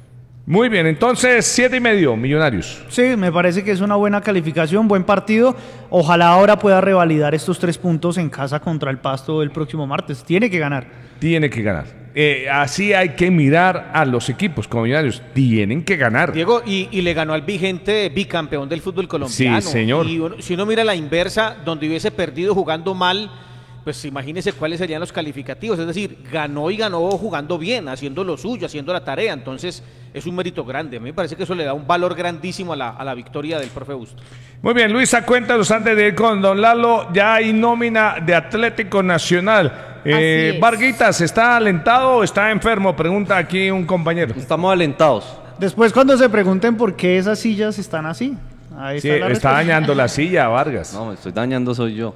Muy bien, entonces siete y medio, Millonarios. Sí, me parece que es una buena calificación, buen partido. Ojalá ahora pueda revalidar estos tres puntos en casa contra el Pasto el próximo martes. Tiene que ganar. Tiene que ganar. Eh, así hay que mirar a los equipos como Millonarios. Tienen que ganar. Diego, y, y le ganó al vigente bicampeón del fútbol colombiano. Sí, señor. Y uno- si uno mira la inversa, donde hubiese perdido jugando mal, pues imagínese cuáles serían los calificativos. Es decir, ganó y ganó jugando bien, haciendo lo suyo, haciendo la tarea. Entonces, es un mérito grande. A mí me parece que eso le da un valor grandísimo a la, a la victoria del profe Busto. Muy bien, Luisa, cuéntanos antes de ir con Don Lalo. Ya hay nómina de Atlético Nacional. Eh, Así es. Varguitas, ¿está alentado o está enfermo? Pregunta aquí un compañero. Estamos alentados. Después cuando se pregunten por qué esas sillas están así. Ahí Sí, está la está respuesta. dañando la silla, Vargas. No, me estoy dañando soy yo.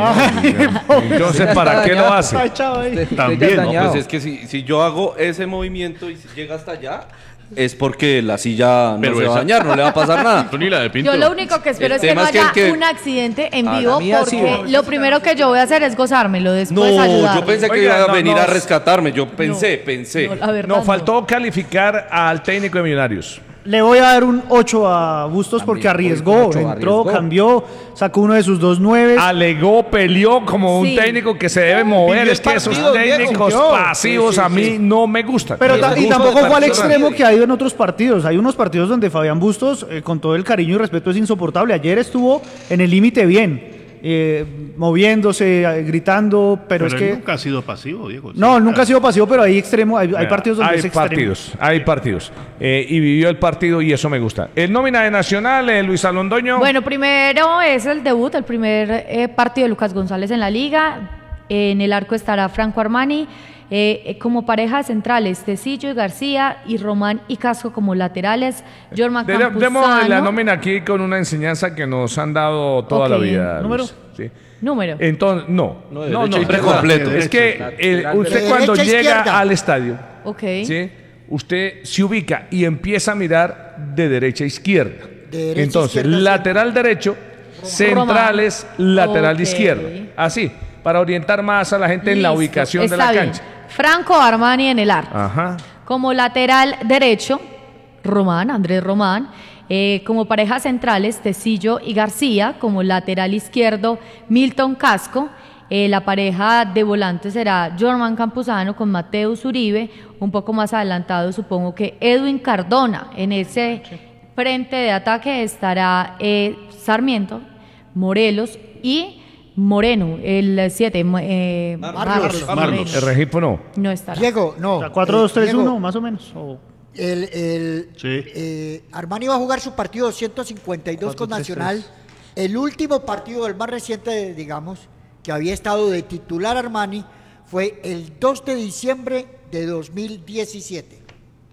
Entonces, ¿para qué lo hace? Ay, chao, ahí. Usted- usted ya También, es no, No, dañado. pues es que si, si yo hago ese movimiento y llega hasta allá, es porque la silla no Pero se va a esa- dañar, no le va a pasar nada. Tú ni la de Pinto. Yo lo único que espero El es que no tema es que el haya que- un accidente en A la vivo, mía sí. porque lo primero que yo voy a hacer es gozármelo, No, después ayudar. yo pensé que Oiga, iba a no, venir no. a rescatarme. Yo pensé, pensé. No, la verdad No, faltó calificar al técnico de Millonarios. Le voy a dar un ocho a Bustos porque También, arriesgó, ocho, entró, arriesgó. cambió, sacó uno de sus dos nueve. Alegó, peleó como un Sí. técnico que se debe mover. Vivió Es el que esos partido, Diego. técnicos Sintió. pasivos Sí, sí, a mí sí. no me gustan. Pero Me ta- y gustan tampoco de fue al personas. extremo que ha ido en otros partidos. Hay unos partidos donde Fabián Bustos, eh, con todo el cariño y respeto, es insoportable. Ayer estuvo en el límite bien, eh, moviéndose, eh, gritando, pero, Pero es él que... nunca ha sido pasivo, Diego. No, Sí, nunca ha sido pasivo, pero hay extremo, hay, hay Vea, partidos donde hay es extremo. partidos, hay partidos. Eh, y vivió el partido y eso me gusta. El nómina de Nacional, eh, Luis Alondoño. Bueno, primero es el debut, el primer eh, partido de Lucas González en la liga. En el arco estará Franco Armani. Eh, eh, como pareja centrales, Tecillo y García, y Román y Casco como laterales. Jorman De- Demos la Campuzano. nómina aquí con una enseñanza que nos han dado toda la Ok. vida. Luis. ¿Número? Sí. Número. Entonces, no, no, no, derecha y no, izquierda. completo. De Es que derecha, eh, usted De cuando derecha a llega izquierda. al estadio, Ok. ¿sí? Usted se ubica y empieza a mirar de derecha a izquierda. De derecha a Entonces, izquierda, sí. lateral derecho, centrales, lateral Ok. izquierda. Así, para orientar más a la gente en la Listo, ubicación de está la bien. cancha. Franco Armani en el arco. Ajá. Como lateral derecho, Román, Andrés Román. Eh, como parejas centrales, Tecillo y García. Como lateral izquierdo, Milton Casco. Eh, la pareja de volantes será Jorman Campuzano con Mateus Uribe. Un poco más adelantado, supongo que Edwin Cardona. En ese frente de ataque estará eh, Sarmiento, Morelos y Moreno, el siete. Eh, Marlos, Moreno. El Regifo no. No estará. Diego, no. O sea, cuatro dos tres Diego, uno, más o menos. o- El, el, Sí. eh, Armani va a jugar su partido doscientos cincuenta y dos con cuatro tres tres. Nacional. El último partido, el más reciente, digamos, que había estado de titular Armani, fue el dos de diciembre de dos mil diecisiete.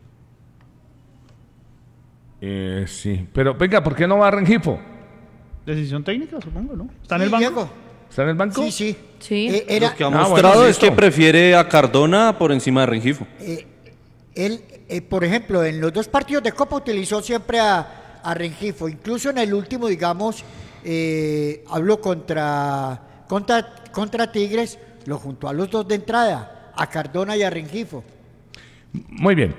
Eh, sí, pero venga, ¿por qué no va a Rengifo? Decisión técnica, supongo, ¿no? ¿Está en Sí, el banco? Diego. ¿Está en el banco? Sí, sí. Sí. Eh, era, Lo que ha Ah, mostrado bueno, es que listo. prefiere a Cardona por encima de Rengifo. eh, él, eh, por ejemplo, en los dos partidos de Copa utilizó siempre a, a Rengifo. Incluso en el último, digamos, eh, habló contra contra, contra Tigres, lo juntó a los dos de entrada, a Cardona y a Rengifo. Muy bien.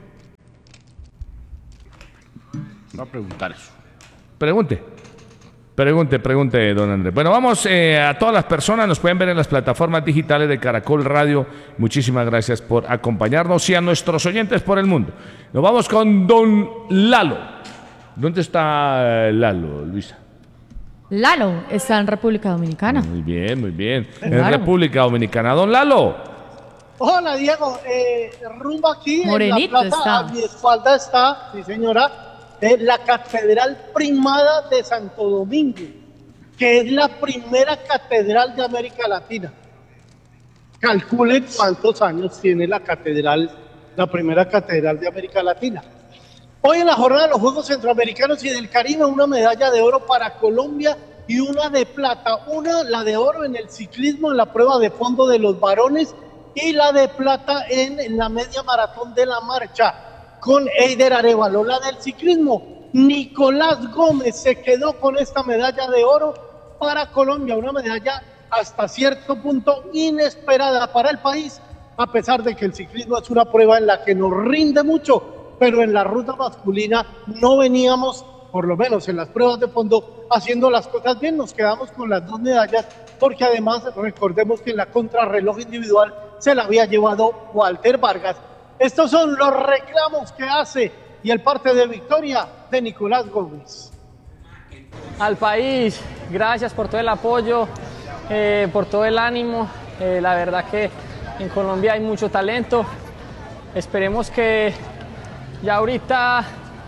Va a preguntar eso. Pregunte. Pregunte, pregunte, don Andrés. Bueno, vamos eh, a todas las personas, nos pueden ver en las plataformas digitales de Caracol Radio. Muchísimas gracias por acompañarnos y a nuestros oyentes por el mundo. Nos vamos con don Lalo. ¿Dónde está Lalo, Luisa? Lalo está en República Dominicana. Muy bien, muy bien. En Claro. República Dominicana. Don Lalo. Hola, Diego. Eh, rumbo aquí Morenito en la plaza, está. a mi espalda está, sí señora, eh, la Catedral Primada de Santo Domingo, que es la primera catedral de América Latina. Calculen cuántos años tiene la catedral, la primera catedral de América Latina. Hoy en la jornada de los Juegos Centroamericanos y del Caribe, una medalla de oro para Colombia y una de plata. Una, la de oro en el ciclismo, en la prueba de fondo de los varones, y la de plata en la media maratón de la marcha con Eider Arévalo. La del ciclismo, Nicolás Gómez se quedó con esta medalla de oro para Colombia, una medalla hasta cierto punto inesperada para el país, a pesar de que el ciclismo es una prueba en la que nos rinde mucho, pero en la ruta masculina no veníamos, por lo menos en las pruebas de fondo, haciendo las cosas bien. Nos quedamos con las dos medallas, porque además recordemos que en la contrarreloj individual se la había llevado Walter Vargas. Estos son los reclamos que hace y el parte de victoria de Nicolás Gómez. Al país, gracias por todo el apoyo, eh, por todo el ánimo. Eh, la verdad que en Colombia hay mucho talento. Esperemos que ya ahorita,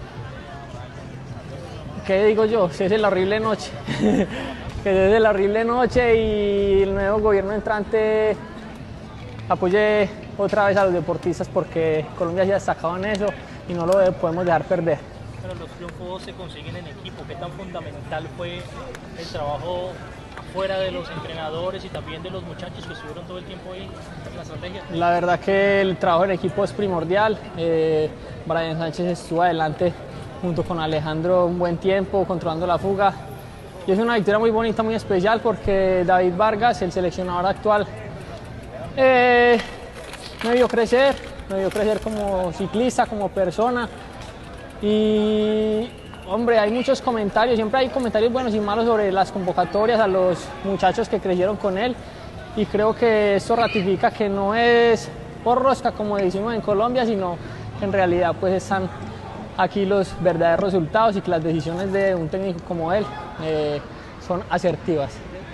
¿qué digo yo? Si es la horrible noche, que es la horrible noche y el nuevo gobierno entrante apoye otra vez a los deportistas, porque Colombia se ha destacado en eso y no lo podemos dejar perder. Pero los triunfos se consiguen en equipo. ¿Qué tan fundamental fue el trabajo fuera de los entrenadores y también de los muchachos que estuvieron todo el tiempo ahí en la estrategia? La verdad que el trabajo en equipo es primordial. Eh, Brian Sánchez estuvo adelante junto con Alejandro un buen tiempo controlando la fuga, y es una victoria muy bonita, muy especial, porque David Vargas, el seleccionador actual, eh, me vio crecer, me vio crecer como ciclista, como persona. Y hombre, hay muchos comentarios, siempre hay comentarios buenos y malos sobre las convocatorias a los muchachos que crecieron con él, y creo que esto ratifica que no es por rosca, como decimos en Colombia, sino que en realidad pues están aquí los verdaderos resultados y que las decisiones de un técnico como él eh, son asertivas.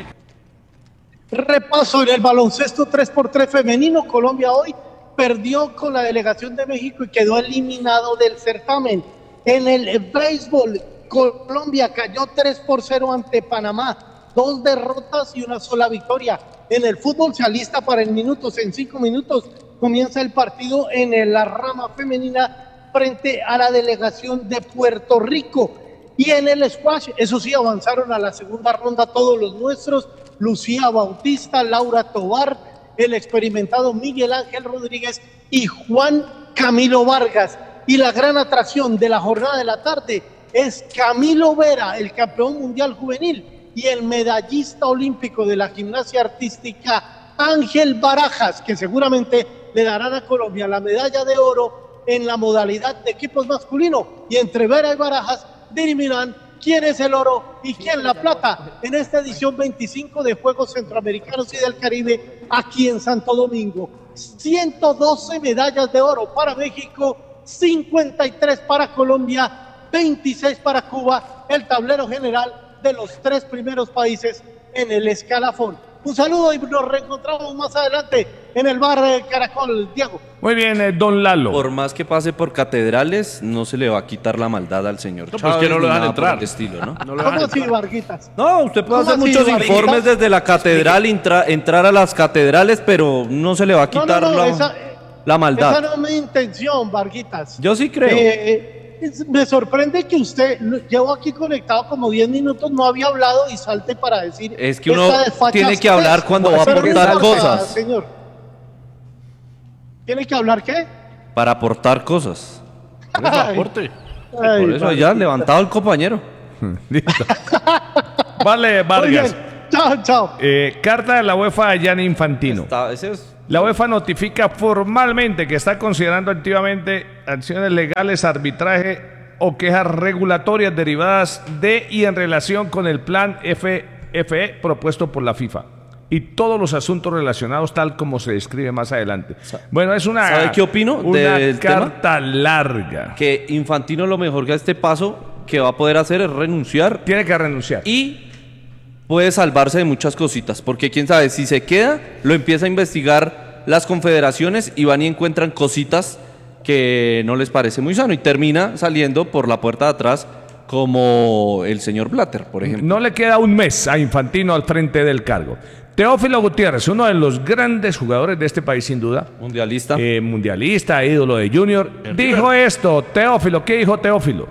Repaso en el baloncesto tres por tres femenino. Colombia hoy perdió con la delegación de México y quedó eliminado del certamen. En el béisbol, Colombia cayó tres por cero ante Panamá, dos derrotas y una sola victoria. En el fútbol se alista para en minutos, en cinco minutos comienza el partido en la rama femenina frente a la delegación de Puerto Rico. Y en el squash, eso sí, avanzaron a la segunda ronda todos los nuestros: Lucía Bautista, Laura Tobar, el experimentado Miguel Ángel Rodríguez y Juan Camilo Vargas. Y la gran atracción de la jornada de la tarde es Camilo Vera, el campeón mundial juvenil, y el medallista olímpico de la gimnasia artística Ángel Barajas, que seguramente le darán a Colombia la medalla de oro en la modalidad de equipos masculino. Y entre Vera y Barajas dirimirán quién es el oro y quién la plata en esta edición veinticinco de Juegos Centroamericanos y del Caribe aquí en Santo Domingo. ciento doce medallas de oro para México, cincuenta y tres para Colombia, veintiséis para Cuba, el tablero general de los tres primeros países en el escalafón. Un saludo y nos reencontramos más adelante en el bar de Caracol, Diego. Muy bien, eh, don Lalo. Por más que pase por catedrales, no se le va a quitar la maldad al señor No, pues Chávez, que no lo ni dejan nada entrar. por el estilo, ¿no? No lo dejan ¿Cómo así, entrar. Varguitas? No, usted puede ¿Cómo hacer así, muchos Varguitas? informes desde la catedral, intra- entrar a las catedrales, pero no se le va a No, no, quitar no, la, esa, la maldad. esa no es mi intención, Varguitas. Yo sí creo. Eh, es- me sorprende que usted, lo- llevo aquí conectado como diez minutos, no había hablado y salte para decir. Es que uno esta desfachatez. tiene que hablar cuando va a Pero no aportar importa, cosas. Señor. ¿Tiene que hablar qué? Para aportar cosas. Por eso aporte. Ay, Por eso Vargas. ya levantado el compañero. Listo. Vale, Muy Vargas. bien. Chao, chao. Eh, carta de la UEFA a Gianni Infantino. Está, ese es... La UEFA notifica formalmente que está considerando activamente acciones legales, arbitraje o quejas regulatorias derivadas de y en relación con el plan F F E propuesto por la FIFA y todos los asuntos relacionados tal como se describe más adelante. Bueno, es una ¿Sabe qué opino una del carta tema? larga. Que Infantino lo mejor que a este paso que va a poder hacer es renunciar. Tiene que renunciar. Y puede salvarse de muchas cositas, porque quién sabe, si se queda, lo empieza a investigar las confederaciones y van y encuentran cositas que no les parece muy sano y termina saliendo por la puerta de atrás como el señor Blatter, por ejemplo. No le queda un mes a Infantino al frente del cargo. Teófilo Gutiérrez, uno de los grandes jugadores de este país sin duda. Mundialista. Eh, mundialista, ídolo de Junior. El dijo River. esto, Teófilo, ¿qué dijo Teófilo?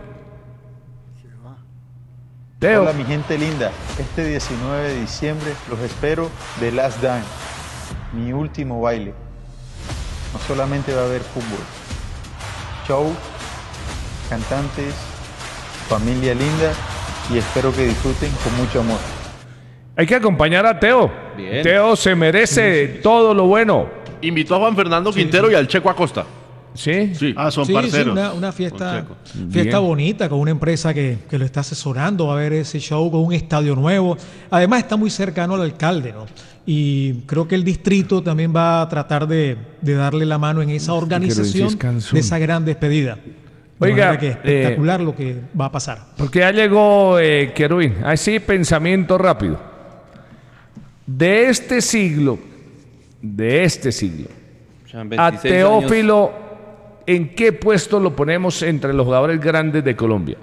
Teo. Hola mi gente linda, este diecinueve de diciembre los espero de Last Dance, mi último baile. No solamente va a haber fútbol, show, cantantes, familia linda y espero que disfruten con mucho amor. Hay que acompañar a Teo. Bien. Teo se merece todo lo bueno. Invitó a Juan Fernando Quintero y al Checo Acosta. ¿Sí? Sí. Ah, son Sí, sí, parceros. una, una fiesta, Con fiesta Bien. bonita con una empresa que, que lo está asesorando. Va a haber ese show con un estadio nuevo. Además está muy cercano al alcalde, ¿no? Y creo que el distrito también va a tratar de, de darle la mano en esa organización de esa gran despedida. De Oiga, manera que espectacular eh, lo que va a pasar. Porque ya llegó eh, Querubín. Así, pensamiento rápido. De este siglo, de este siglo, O sea, en a veintiséis Teófilo, años, ¿en qué puesto lo ponemos entre los jugadores grandes de Colombia?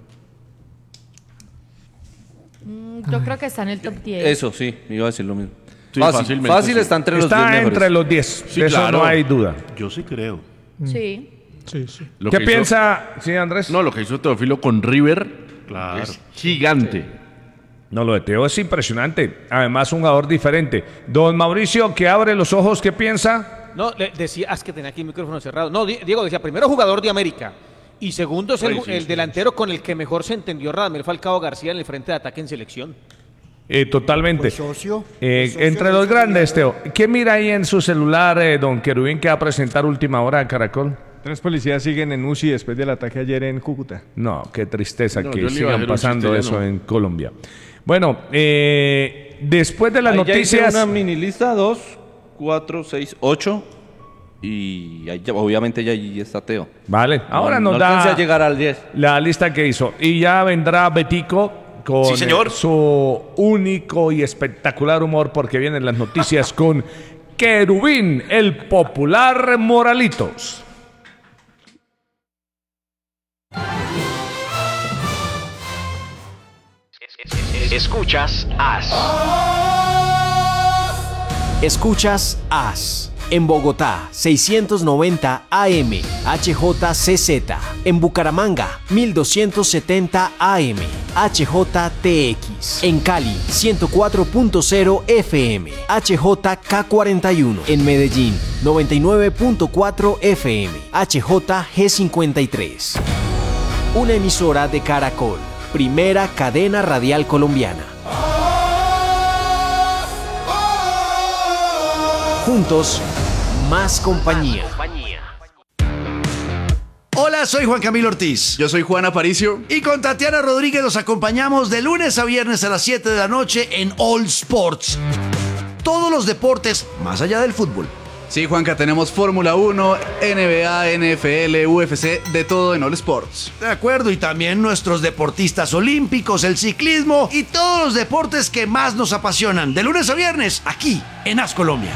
Mm, Yo creo que está en el top diez. eso sí, iba a decir lo mismo. Sí, fácil, fácilmente, fácil sí. está entre los diez Está mejores. entre los diez, Sí, eso claro. no hay duda. Yo sí creo. Sí. Sí, sí. Lo ¿Qué que hizo- piensa, sí, Andrés? No, lo que hizo Teófilo con River Claro. es gigante. No, lo de Teo es impresionante. Además, un jugador diferente. Don Mauricio, que abre los ojos, ¿qué piensa? No, le decía, es que tenía aquí el micrófono cerrado. No, Di- Diego decía, primero jugador de América. Y segundo es el, Ay, sí, el sí, delantero con el que mejor se entendió Radamel Falcao García en el frente de ataque en selección. Eh, totalmente. Pues socio, Eh, pues socio entre de los ese grandes, jugador. Teo. ¿Qué mira ahí en su celular, eh, don Querubín, que va a presentar última hora de Caracol? Tres policías siguen en U C I después del ataque ayer en Cúcuta. No, qué tristeza No, que yo le iba a sigan hacer un pasando chiste, ya eso no. en Colombia. Bueno, eh, después de las Ahí ya hice noticias... una mini lista, dos, cuatro, seis, ocho. Y ahí ya- obviamente ya ahí está Teo. Vale, ahora no, nos no da alcancé a llegar al diez. la lista que hizo. Y ya vendrá Betico con Sí, señor. eh, su único y espectacular humor porque vienen las noticias con Querubín, el popular Moralitos. Escuchas As. Escuchas As. En Bogotá, seiscientos noventa A M, H J C Z. En Bucaramanga, mil doscientos setenta A M, H J T X. En Cali, ciento cuatro punto cero F M, H J K cuarenta y uno. En Medellín, noventa y nueve punto cuatro F M, H J G cincuenta y tres. Una emisora de Caracol, primera cadena radial colombiana. Juntos, más compañía. Hola, soy Juan Camilo Ortiz. Yo soy Juan Aparicio. Y con Tatiana Rodríguez nos acompañamos de lunes a viernes a las siete de la noche en All Sports. Todos los deportes más allá del fútbol. Sí, Juanca, tenemos Fórmula uno, N B A, N F L, U F C, de todo en All Sports. De acuerdo, y también nuestros deportistas olímpicos, el ciclismo y todos los deportes que más nos apasionan. De lunes a viernes, aquí en As Colombia.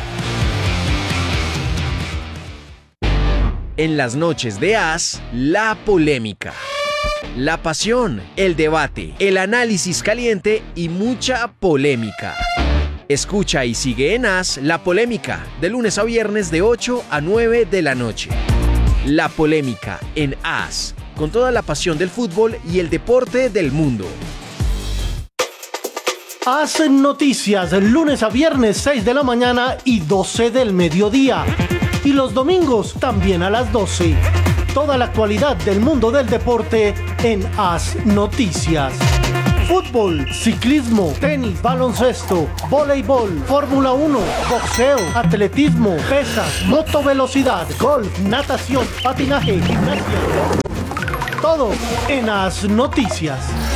En las noches de As, la polémica, la pasión, el debate, el análisis caliente y mucha polémica. Escucha y sigue en As La Polémica, de lunes a viernes de ocho a nueve de la noche. La Polémica en As, con toda la pasión del fútbol y el deporte del mundo. Hacen noticias lunes a viernes seis de la mañana y doce del mediodía. Y los domingos también a las doce. Toda la actualidad del mundo del deporte en As Noticias. fútbol, ciclismo, tenis, baloncesto, voleibol, Fórmula uno, boxeo, atletismo, pesas, motovelocidad, golf, natación, patinaje, gimnasia. Todo en As Noticias.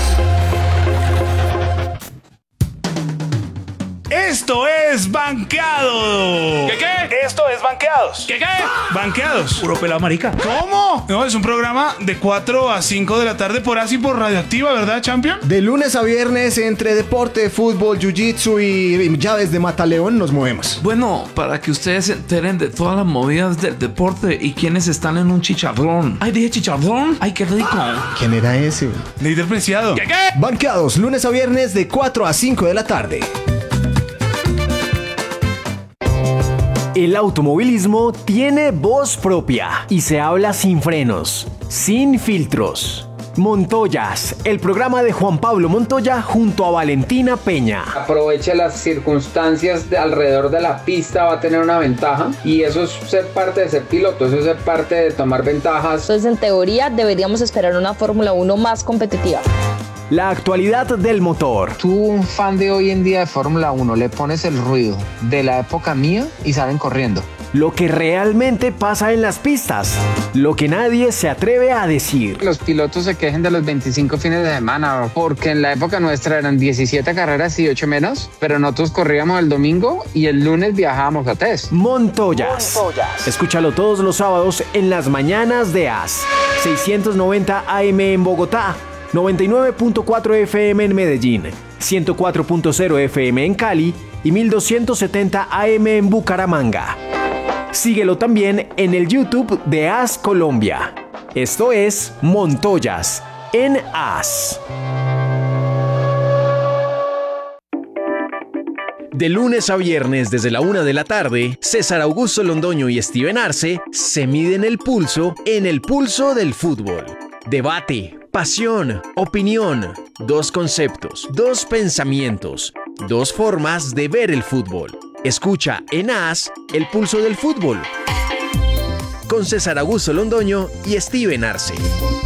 Esto es Banqueado. ¿Qué qué? Esto es Banqueados. ¿Qué qué? Banqueados. Puro pelado marica. ¿Cómo? No, es un programa de cuatro a cinco de la tarde por As y por Radioactiva, ¿verdad, Champion? De lunes a viernes entre deporte, fútbol, jiu-jitsu y llaves de mataleón nos movemos. Bueno, para que ustedes se enteren de todas las movidas del deporte y quienes están en un chicharrón. Ay, dije chicharrón. Ay, qué rico. ¿Quién era ese? Líder Preciado. ¿Qué qué? Banqueados, lunes a viernes de cuatro a cinco de la tarde. El automovilismo tiene voz propia y se habla sin frenos, sin filtros. Montoyas, el programa de Juan Pablo Montoya junto a Valentina Peña. Aproveche las circunstancias de alrededor de la pista, va a tener una ventaja y eso es ser parte de ser piloto, eso es ser parte de tomar ventajas. Entonces, en teoría, deberíamos esperar una Fórmula uno más competitiva. La actualidad del motor. Tú, un fan de hoy en día de Fórmula uno, le pones el ruido de la época mía y salen corriendo. Lo que realmente pasa en las pistas. Lo que nadie se atreve a decir. Los pilotos se quejen de los veinticinco fines de semana, porque en la época nuestra eran diecisiete carreras y ocho menos, pero nosotros corríamos el domingo y el lunes viajábamos a test. Montoyas. Montoyas. Escúchalo todos los sábados en las mañanas de As. seiscientos noventa A M en Bogotá. noventa y nueve punto cuatro F M en Medellín, ciento cuatro punto cero F M en Cali y mil doscientos setenta A M en Bucaramanga. Síguelo también en el YouTube de As Colombia. Esto es Montoyas en As. De lunes a viernes desde la una de la tarde, César Augusto Londoño y Steven Arce se miden el pulso en el pulso del fútbol. Debate, pasión, opinión, dos conceptos, dos pensamientos, dos formas de ver el fútbol. Escucha en As el pulso del fútbol con César Augusto Londoño y Steven Arce.